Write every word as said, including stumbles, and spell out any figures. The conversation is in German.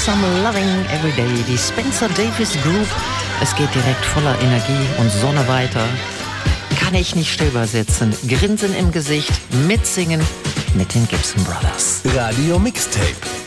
some loving every day. Die Spencer Davis Group. Es geht direkt voller Energie und Sonne weiter. Kann ich nicht stillbar sitzen. Grinsen im Gesicht, mitsingen mit den Gibson Brothers. Radio Mixtape.